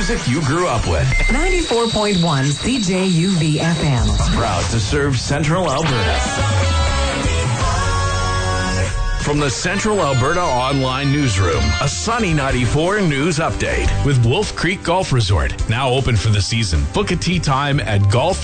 music you grew up with. 94.1 CJUV FM. Proud to serve Central Alberta. From the Central Alberta Online Newsroom, a Sunny 94 news update. With Wolf Creek Golf Resort, now open for the season. Book a tee time at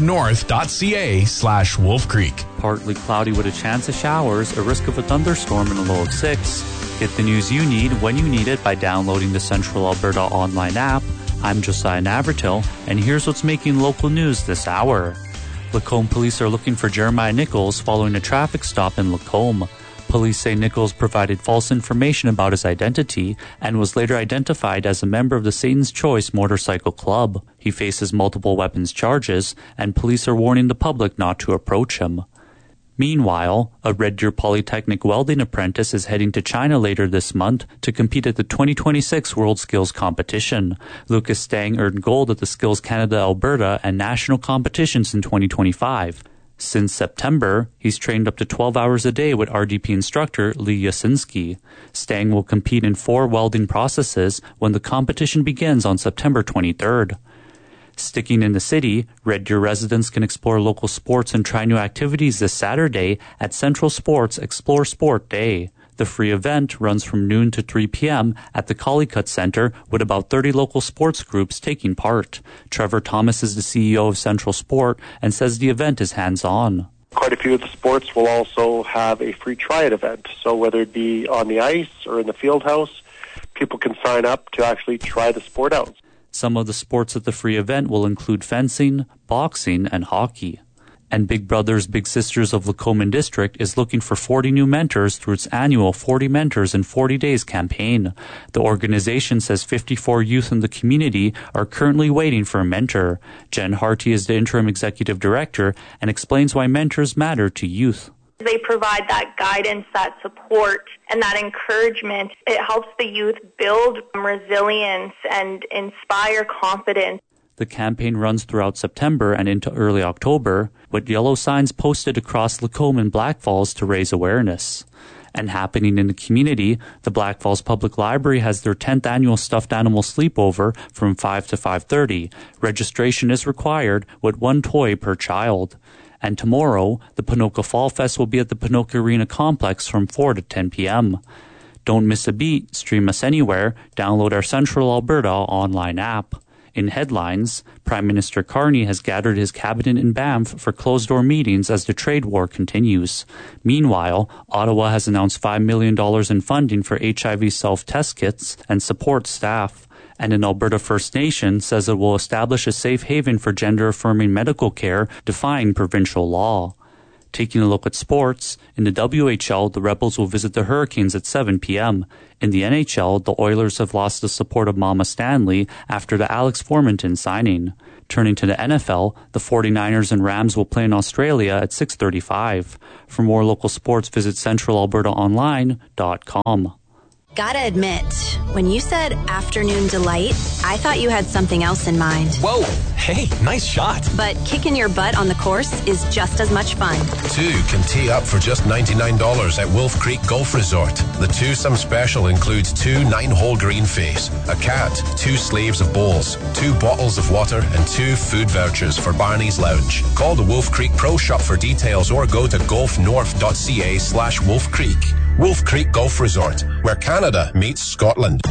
golfnorth.ca/Wolf Creek. Partly cloudy with a chance of showers, a risk of a thunderstorm and a low of 6. Get the news you need when you need it by downloading the Central Alberta Online app. I'm Josiah Navratil, and here's what's making local news this hour. Lacombe police are looking for Jeremiah Nichols following a traffic stop in Lacombe. Police say Nichols provided false information about his identity and was later identified as a member of the Satan's Choice Motorcycle Club. He faces multiple weapons charges, and police are warning the public not to approach him. Meanwhile, a Red Deer Polytechnic welding apprentice is heading to China later this month to compete at the 2026 World Skills Competition. Lucas Stang earned gold at the Skills Canada Alberta and national competitions in 2025. Since September, he's trained up to 12 hours a day with RDP instructor Lee Yasinski. Stang will compete in 4 welding processes when the competition begins on September 23rd. Sticking in the city, Red Deer residents can explore local sports and try new activities this Saturday at Central Sports Explore Sport Day. The free event runs from noon to 3 p.m. at the Collicutt Center with about 30 local sports groups taking part. Trevor Thomas is the CEO of Central Sport and says the event is hands-on. Quite a few of the sports will also have a free try-it event. So whether it be on the ice or in the field house, people can sign up to actually try the sport out. Some of the sports at the free event will include fencing, boxing, and hockey. And Big Brothers Big Sisters of Lacombe District is looking for 40 new mentors through its annual 40 Mentors in 40 Days campaign. The organization says 54 youth in the community are currently waiting for a mentor. Jen Harty is the interim executive director and explains why mentors matter to youth. They provide that guidance, that support, and that encouragement. It helps the youth build resilience and inspire confidence. The campaign runs throughout September and into early October, with yellow signs posted across Lacombe and Black Falls to raise awareness. And happening in the community, the Black Falls Public Library has their 10th annual stuffed animal sleepover from 5 to 5:30. Registration is required with 1 toy per child. And tomorrow, the Ponoka Fall Fest will be at the Ponoka Arena Complex from 4 to 10 p.m. Don't miss a beat, stream us anywhere, download our Central Alberta online app. In headlines, Prime Minister Carney has gathered his cabinet in Banff for closed-door meetings as the trade war continues. Meanwhile, Ottawa has announced $5 million in funding for HIV self-test kits and support staff. And an Alberta First Nation says it will establish a safe haven for gender-affirming medical care, defying provincial law. Taking a look at sports, in the WHL, the Rebels will visit the Hurricanes at 7 p.m. In the NHL, the Oilers have lost the support of Mama Stanley after the Alex Formenton signing. Turning to the NFL, the 49ers and Rams will play in Australia at 6:35. For more local sports, visit centralalbertaonline.com. Gotta admit, when you said afternoon delight, I thought you had something else in mind. Whoa, hey, nice shot. But kicking your butt on the course is just as much fun. 2 can tee up for just $99 at Wolf Creek Golf Resort. The twosome special includes 2 9-hole green face, a cat, 2 sleeves of bowls, 2 bottles of water, and 2 food vouchers for Barney's Lounge. Call the Wolf Creek Pro Shop for details or go to golfnorth.ca/Wolf Creek. Wolf Creek Golf Resort, where Canada meets Scotland.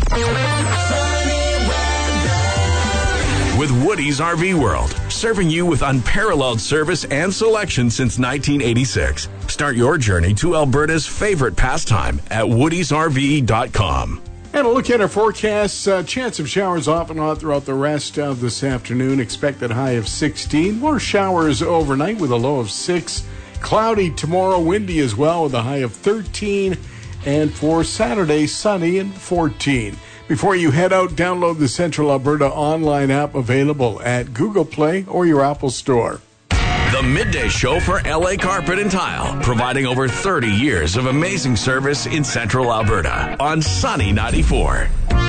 With Woody's RV World, serving you with unparalleled service and selection since 1986. Start your journey to Alberta's favorite pastime at woodysrv.com. And a look at our forecast. Chance of showers off and on throughout the rest of this afternoon. Expected high of 16. More showers overnight with a low of 6. Cloudy tomorrow, windy as well with a high of 13. And for Saturday, sunny and 14. Before you head out, download the Central Alberta online app available at Google Play or your Apple Store. The Midday Show for LA Carpet and Tile, providing over 30 years of amazing service in Central Alberta on Sunny 94.